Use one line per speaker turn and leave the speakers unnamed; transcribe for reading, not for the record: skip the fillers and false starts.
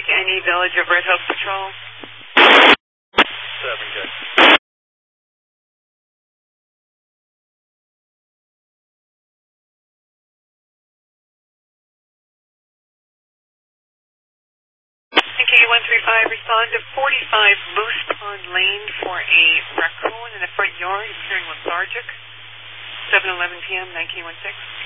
Any Village of Red Hook Patrol?
7, good.
KU-135, respond to 45 Moose Pond Lane for a raccoon in the front yard appearing lethargic. 7:11 p.m., 1916.